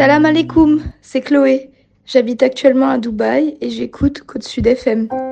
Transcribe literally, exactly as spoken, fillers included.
Salam alaikum, c'est Chloé. J'habite actuellement à Dubaï et j'écoute Côte Sud F M.